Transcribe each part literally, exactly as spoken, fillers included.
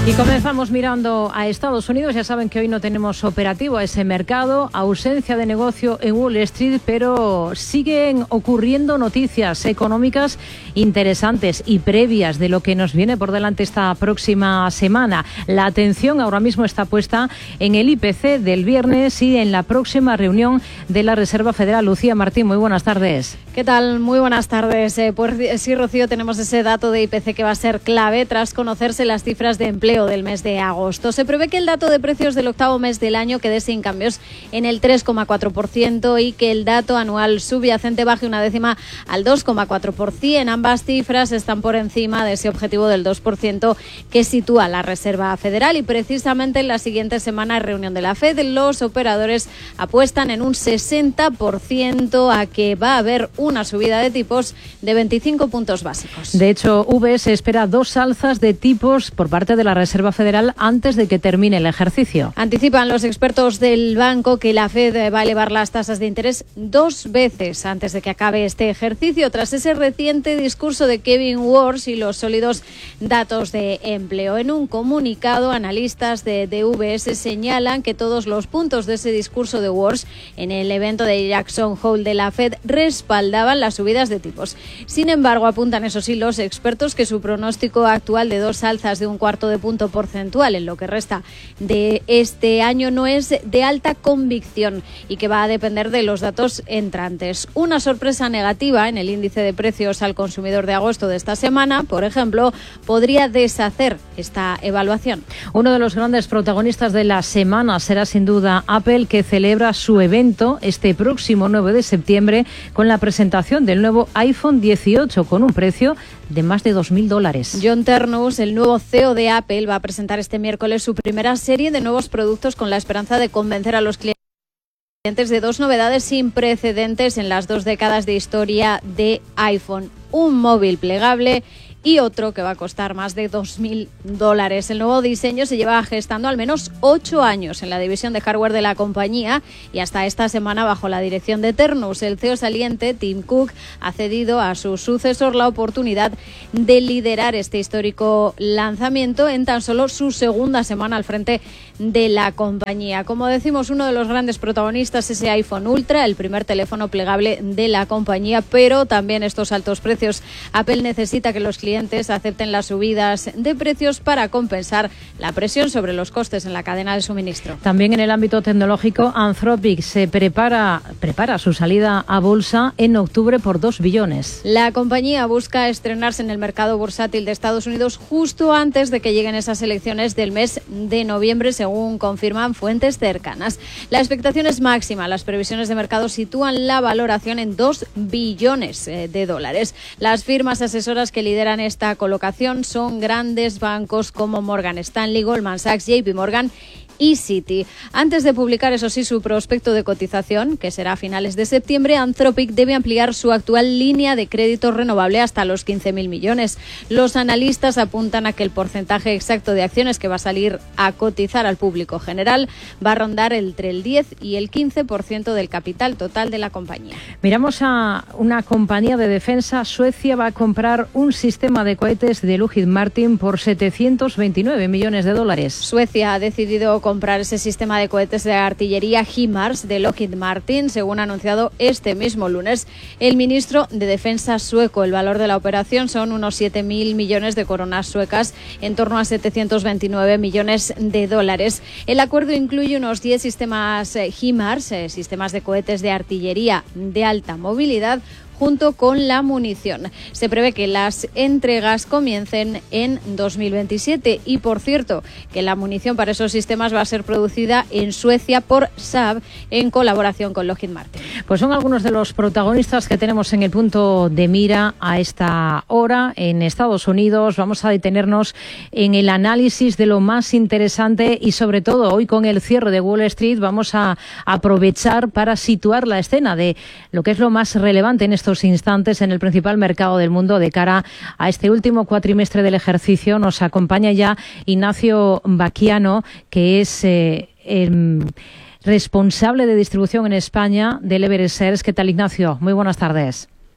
Y comenzamos mirando a Estados Unidos. Ya saben que hoy no tenemos operativo a ese mercado, ausencia de negocio en Wall Street, pero siguen ocurriendo noticias económicas interesantes y previas de lo que nos viene por delante esta próxima semana. La atención ahora mismo está puesta en el I P C del viernes y en la próxima reunión de la Reserva Federal. Lucía Martín, muy buenas tardes. ¿Qué tal? Muy buenas tardes. Eh, pues sí, Rocío, tenemos ese dato de I P C que va a ser clave tras conocerse las cifras de empleo del mes de agosto. Se prevé que el dato de precios del octavo mes del año quede sin cambios en el tres coma cuatro por ciento y que el dato anual subyacente baje una décima al dos coma cuatro por ciento. Ambas cifras están por encima de ese objetivo del dos por ciento que sitúa la Reserva Federal, y precisamente en la siguiente semana de reunión de la Fed los operadores apuestan en un sesenta por ciento a que va a haber una subida de tipos de veinticinco puntos básicos. De hecho, V se espera dos alzas de tipos por parte de la Reserva Federal antes de que termine el ejercicio. Anticipan los expertos del banco que la Fed va a elevar las tasas de interés dos veces antes de que acabe este ejercicio, tras ese reciente discurso de Kevin Warsh y los sólidos datos de empleo. En un comunicado, analistas de, de V S señalan que todos los puntos de ese discurso de Warsh en el evento de Jackson Hole de la Fed respaldaban las subidas de tipos. Sin embargo, apuntan, eso sí, los expertos que su pronóstico actual de dos alzas de un cuarto de punto porcentual en lo que resta de este año no es de alta convicción y que va a depender de los datos entrantes. Una sorpresa negativa en el índice de precios al consumidor de agosto de esta semana, por ejemplo, podría deshacer esta evaluación. Uno de los grandes protagonistas de la semana será sin duda Apple, que celebra su evento este próximo nueve de septiembre con la presentación del nuevo iPhone dieciocho con un precio de más de dos mil dólares. John Ternus, el nuevo C E O de Apple, va a presentar este miércoles su primera serie de nuevos productos con la esperanza de convencer a los clientes de dos novedades sin precedentes en las dos décadas de historia de iPhone: un móvil plegable y otro que va a costar más de dos mil dólares. El nuevo diseño se lleva gestando al menos ocho años en la división de hardware de la compañía, y hasta esta semana, bajo la dirección de Ternus, el C E O saliente, Tim Cook, ha cedido a su sucesor la oportunidad de liderar este histórico lanzamiento en tan solo su segunda semana al frente de la compañía. Como decimos, uno de los grandes protagonistas es ese iPhone Ultra, el primer teléfono plegable de la compañía, pero también estos altos precios. Apple necesita que los clientes acepten las subidas de precios para compensar la presión sobre los costes en la cadena de suministro. También en el ámbito tecnológico, Anthropic se prepara, prepara su salida a bolsa en octubre por dos billones. La compañía busca estrenarse en el mercado bursátil de Estados Unidos justo antes de que lleguen esas elecciones del mes de noviembre, según confirman fuentes cercanas. La expectación es máxima. Las previsiones de mercado sitúan la valoración en dos billones de dólares. Las firmas asesoras que lideran esta colocación son grandes bancos como Morgan Stanley, Goldman Sachs, J P Morgan y Citi. Antes de publicar, eso sí, su prospecto de cotización, que será a finales de septiembre, Anthropic debe ampliar su actual línea de crédito renovable hasta los quince mil millones. Los analistas apuntan a que el porcentaje exacto de acciones que va a salir a cotizar al público general va a rondar entre el diez y el quince por ciento del capital total de la compañía. Miramos a una compañía de defensa. Suecia va a comprar un sistema de cohetes de Lockheed Martin por setecientos veintinueve millones de dólares. Suecia ha decidido comprar ese sistema de cohetes de artillería HIMARS de Lockheed Martin, según ha anunciado este mismo lunes el ministro de Defensa sueco. El valor de la operación son unos siete mil millones de coronas suecas, en torno a setecientos veintinueve millones de dólares. El acuerdo incluye unos diez sistemas HIMARS, eh, sistemas de cohetes de artillería de alta movilidad, junto con la munición. Se prevé que las entregas comiencen en dos mil veintisiete y, por cierto, que la munición para esos sistemas va a ser producida en Suecia por Saab en colaboración con Lockheed Martin. Pues son algunos de los protagonistas que tenemos en el punto de mira a esta hora en Estados Unidos. Vamos a detenernos en el análisis de lo más interesante y, sobre todo, hoy con el cierre de Wall Street vamos a aprovechar para situar la escena de lo que es lo más relevante en estos instantes en el principal mercado del mundo de cara a este último cuatrimestre del ejercicio. Nos acompaña ya Ignacio Baquiano, que es eh, el responsable de distribución en España del Everest Shares. ¿Qué tal, Ignacio? Muy buenas tardes.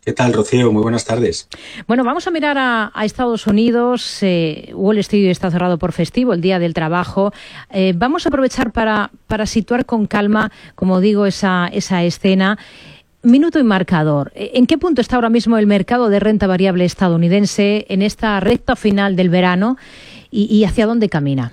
¿Qué tal, Rocío? Muy buenas tardes. Bueno, vamos a mirar a, a Estados Unidos. Eh, Wall Street está cerrado por festivo, el Día del Trabajo. Eh, vamos a aprovechar para, para situar con calma, como digo, esa, esa escena. Minuto y marcador. ¿En qué punto está ahora mismo el mercado de renta variable estadounidense en esta recta final del verano y, y hacia dónde camina?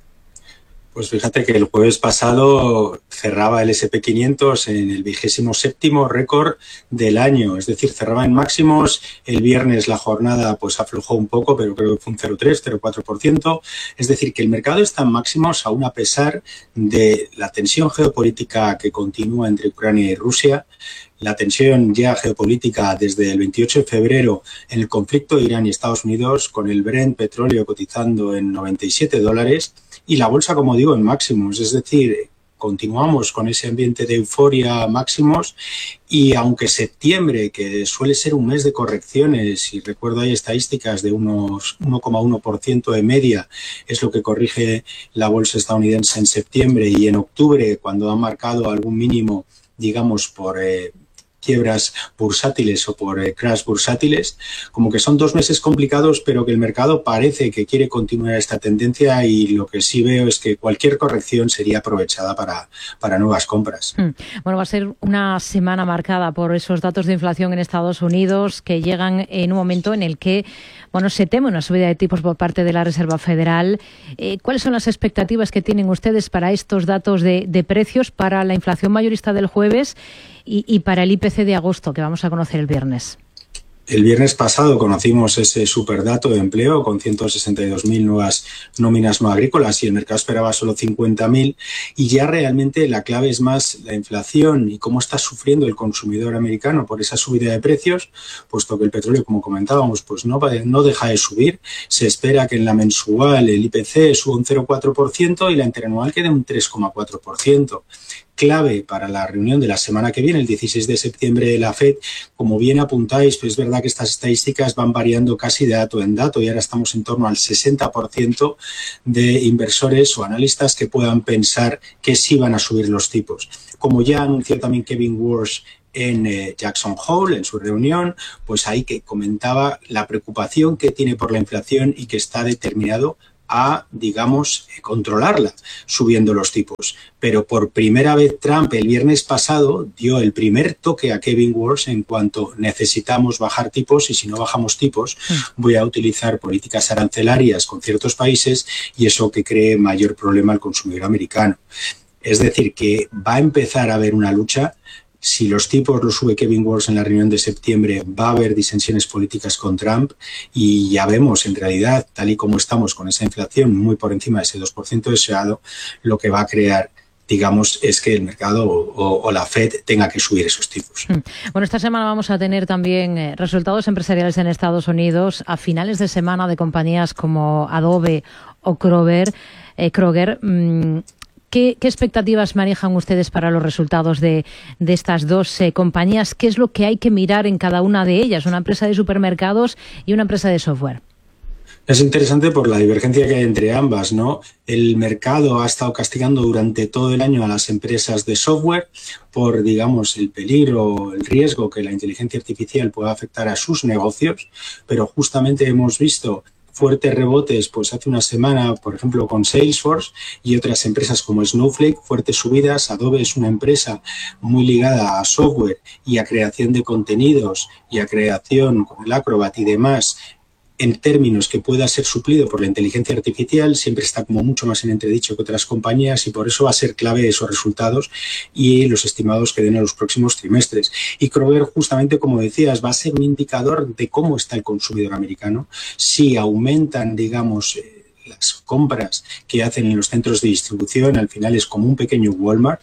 Pues fíjate que el jueves pasado cerraba el ese and pe quinientos en el vigésimo séptimo récord del año, es decir, cerraba en máximos. El viernes la jornada pues aflojó un poco, pero creo que fue un cero coma tres, cero coma cuatro por ciento. Es decir, que el mercado está en máximos aún a pesar de la tensión geopolítica que continúa entre Ucrania y Rusia, la tensión ya geopolítica desde el veintiocho de febrero en el conflicto de Irán y Estados Unidos, con el Brent petróleo cotizando en noventa y siete dólares y la bolsa, como digo, en máximos. Es decir, continuamos con ese ambiente de euforia máximos y aunque septiembre, que suele ser un mes de correcciones, y recuerdo hay estadísticas de unos uno coma uno por ciento de media, es lo que corrige la bolsa estadounidense en septiembre, y en octubre, cuando ha marcado algún mínimo, digamos, por eh, quiebras bursátiles o por eh, crash bursátiles, como que son dos meses complicados, pero que el mercado parece que quiere continuar esta tendencia, y lo que sí veo es que cualquier corrección sería aprovechada para, para nuevas compras. Bueno, va a ser una semana marcada por esos datos de inflación en Estados Unidos que llegan en un momento en el que, bueno, se teme una subida de tipos por parte de la Reserva Federal. Eh, ¿Cuáles son las expectativas que tienen ustedes para estos datos de, de precios, para la inflación mayorista del jueves y, y para el I P C de agosto, que vamos a conocer el viernes? El viernes pasado conocimos ese superdato de empleo con ciento sesenta y dos mil nuevas nóminas no agrícolas y el mercado esperaba solo cincuenta mil, y ya realmente la clave es más la inflación y cómo está sufriendo el consumidor americano por esa subida de precios, puesto que el petróleo, como comentábamos, pues no, no deja de subir. Se espera que en la mensual el I P C suba un cero coma cuatro por ciento y la interanual quede un tres coma cuatro por ciento. Clave para la reunión de la semana que viene, el dieciséis de septiembre, de la Fed. Como bien apuntáis, pues es verdad que estas estadísticas van variando casi de dato en dato y ahora estamos en torno al sesenta por ciento de inversores o analistas que puedan pensar que sí van a subir los tipos. Como ya anunció también Kevin Warsh en eh, Jackson Hole, en su reunión, pues ahí que comentaba la preocupación que tiene por la inflación y que está determinado a, digamos, controlarla, subiendo los tipos. Pero por primera vez Trump el viernes pasado dio el primer toque a Kevin Warsh en cuanto necesitamos bajar tipos, y si no bajamos tipos voy a utilizar políticas arancelarias con ciertos países, y eso que cree mayor problema al consumidor americano. Es decir, que va a empezar a haber una lucha. Si los tipos los sube Kevin Warsh en la reunión de septiembre, va a haber disensiones políticas con Trump, y ya vemos en realidad, tal y como estamos con esa inflación muy por encima de ese dos por ciento deseado, lo que va a crear, digamos, es que el mercado o, o la Fed tenga que subir esos tipos. Bueno, esta semana vamos a tener también eh, resultados empresariales en Estados Unidos a finales de semana de compañías como Adobe o Kroger. Eh, Kroger mmm, ¿Qué, ¿Qué expectativas manejan ustedes para los resultados de, de estas dos eh, compañías? ¿Qué es lo que hay que mirar en cada una de ellas? Una empresa de supermercados y una empresa de software. Es interesante por la divergencia que hay entre ambas, ¿no? El mercado ha estado castigando durante todo el año a las empresas de software por, digamos, el peligro, el riesgo que la inteligencia artificial pueda afectar a sus negocios, pero justamente hemos visto fuertes rebotes, pues hace una semana, por ejemplo, con Salesforce y otras empresas como Snowflake, fuertes subidas. Adobe es una empresa muy ligada a software y a creación de contenidos y a creación con el Acrobat y demás, en términos que pueda ser suplido por la inteligencia artificial. Siempre está como mucho más en entredicho que otras compañías, y por eso va a ser clave esos resultados y los estimados que den a los próximos trimestres. Y Kroger, justamente como decías, va a ser un indicador de cómo está el consumidor americano. Si aumentan, digamos, eh, las compras que hacen en los centros de distribución, al final es como un pequeño Walmart.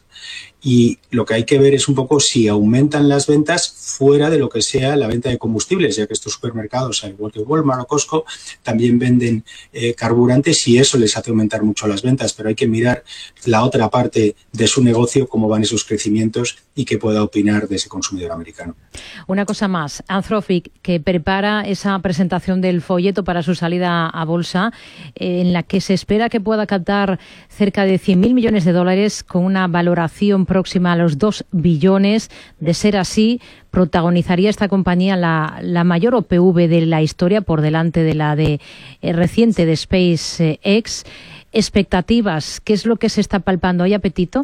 Y lo que hay que ver es un poco si aumentan las ventas fuera de lo que sea la venta de combustibles, ya que estos supermercados, al igual que Walmart o Costco, también venden eh, carburantes, y eso les hace aumentar mucho las ventas. Pero hay que mirar la otra parte de su negocio, cómo van esos crecimientos y qué pueda opinar de ese consumidor americano. Una cosa más, Anthropic, que prepara esa presentación del folleto para su salida a bolsa, eh, en la que que se espera que pueda captar cerca de cien mil millones de dólares con una valoración próxima a los dos billones. De ser así, protagonizaría esta compañía la, la mayor O P V de la historia por delante de la de eh, reciente de SpaceX. Expectativas, ¿qué es lo que se está palpando? ¿Hay apetito?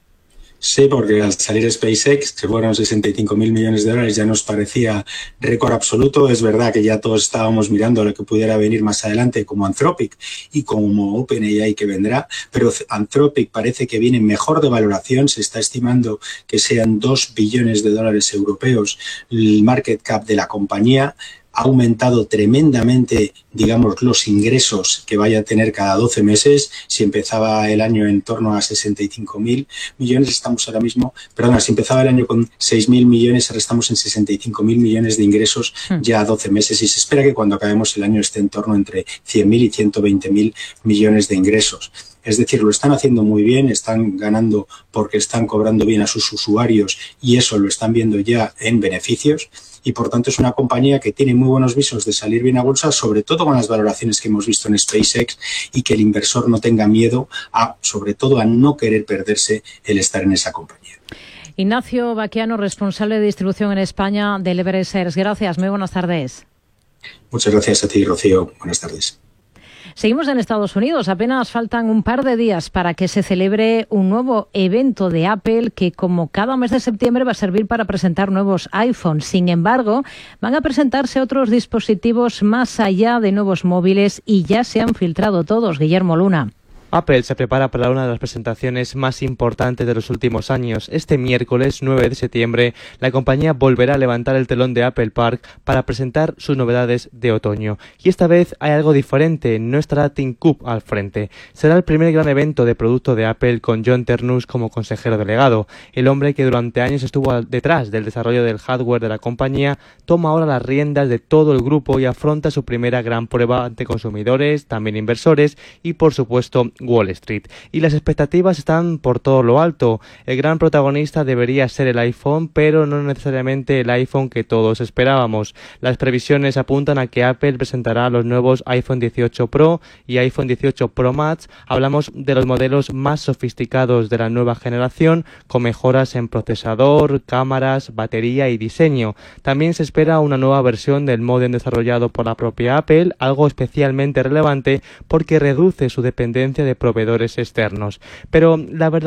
Sí, porque al salir SpaceX, que fueron sesenta y cinco mil millones de dólares, ya nos parecía récord absoluto. Es verdad que ya todos estábamos mirando a lo que pudiera venir más adelante, como Anthropic y como OpenAI que vendrá, pero Anthropic parece que viene mejor de valoración. Se está estimando que sean dos billones de dólares europeos el market cap de la compañía. Ha aumentado tremendamente, digamos, los ingresos que vaya a tener cada doce meses. Si empezaba el año en torno a sesenta y cinco mil millones, estamos ahora mismo, perdona, si empezaba el año con seis mil millones, ahora estamos en sesenta y cinco mil millones de ingresos ya a doce meses, y se espera que cuando acabemos el año esté en torno entre cien mil y ciento veinte mil millones de ingresos. Es decir, lo están haciendo muy bien, están ganando porque están cobrando bien a sus usuarios y eso lo están viendo ya en beneficios. Y por tanto es una compañía que tiene muy buenos visos de salir bien a bolsa, sobre todo con las valoraciones que hemos visto en SpaceX, y que el inversor no tenga miedo a, sobre todo, a no querer perderse el estar en esa compañía. Ignacio Baquiano, responsable de distribución en España del Everest Shares. Gracias, muy buenas tardes. Muchas gracias a ti, Rocío. Buenas tardes. Seguimos en Estados Unidos. Apenas faltan un par de días para que se celebre un nuevo evento de Apple que, como cada mes de septiembre, va a servir para presentar nuevos iPhones. Sin embargo, van a presentarse otros dispositivos más allá de nuevos móviles y ya se han filtrado todos. Guillermo Luna. Apple se prepara para una de las presentaciones más importantes de los últimos años. Este miércoles nueve de septiembre, la compañía volverá a levantar el telón de Apple Park para presentar sus novedades de otoño. Y esta vez hay algo diferente, no estará Tim Cook al frente. Será el primer gran evento de producto de Apple con John Ternus como consejero delegado. El hombre que durante años estuvo detrás del desarrollo del hardware de la compañía, toma ahora las riendas de todo el grupo y afronta su primera gran prueba ante consumidores, también inversores y, por supuesto, Wall Street. Y las expectativas están por todo lo alto. El gran protagonista debería ser el iPhone, pero no necesariamente el iPhone que todos esperábamos. Las previsiones apuntan a que Apple presentará los nuevos iPhone dieciocho Pro y iPhone dieciocho Pro Max. Hablamos de los modelos más sofisticados de la nueva generación, con mejoras en procesador, cámaras, batería y diseño. También se espera una nueva versión del módem desarrollado por la propia Apple, algo especialmente relevante porque reduce su dependencia de proveedores externos. Pero la verdad